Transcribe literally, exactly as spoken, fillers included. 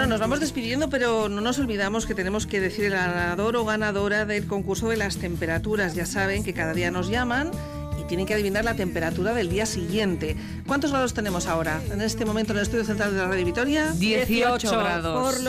Bueno, nos vamos despidiendo, pero no nos olvidamos que tenemos que decir el ganador o ganadora del concurso de las temperaturas. Ya saben que cada día nos llaman y tienen que adivinar la temperatura del día siguiente. ¿Cuántos grados tenemos ahora en este momento en el estudio central de la Radio Vitoria? dieciocho grados. Por lo